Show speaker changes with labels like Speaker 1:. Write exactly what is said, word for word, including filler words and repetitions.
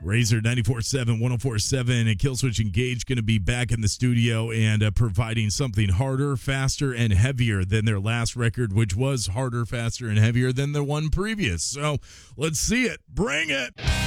Speaker 1: Razor ninety-four point seven, one oh four point seven, and Killswitch Engage going to be back in the studio and uh, providing something harder, faster, and heavier than their last record, which was harder, faster, and heavier than the one previous. So let's see it. Bring it.